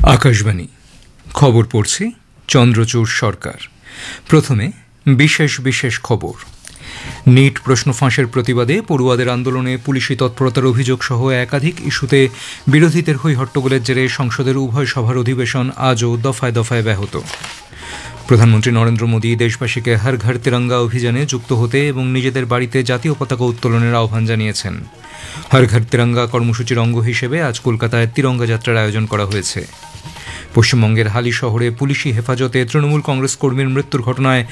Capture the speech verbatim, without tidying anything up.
আকাশবাণী খবর পড়ছি চন্দ্রচূড় সরকার। প্রথমে বিশেষ বিশেষ খবর। নিট প্রশ্ন ফাঁসের প্রতিবাদে পড়ুয়াদের আন্দোলনে পুলিশি তৎপরতার অভিযোগ সহ একাধিক ইস্যুতে বিরোধীদের হইহট্টগোলের জেরে সংসদের উভয় সভার অধিবেশন আজও দফায় দফায় ব্যাহত। প্রধানমন্ত্রী নরেন্দ্র মোদী দেশবাসীকে হর ঘর তিরঙ্গা অভিযানে যুক্ত হতে এবং নিজেদের বাড়িতে জাতীয় পতাকা উত্তোলনের আহ্বান জানিয়েছেন। হর ঘর তিরঙ্গা কর্মসূচির অঙ্গ হিসেবে আজ কলকাতায় তিরঙ্গা যাত্রার আয়োজন করা হয়েছে। পশ্চিমবঙ্গের হালি শহরে পুলিশি হেফাজতে তৃণমূল কংগ্রেস কর্মীর মৃত্যুর ঘটনায়